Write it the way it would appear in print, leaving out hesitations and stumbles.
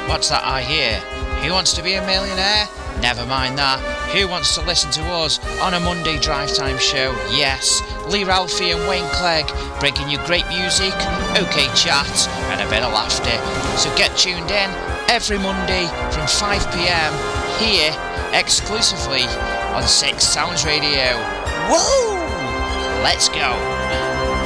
What's that I hear? Who wants to be a millionaire? Never mind that. Who wants to listen to us on a Monday drive time show? Yes, Lee Ralphie and Wayne Clegg bringing you great music, okay chat and a bit of laughter. So get tuned in every Monday from 5pm here exclusively on Six Sounds Radio. Woo! Let's go!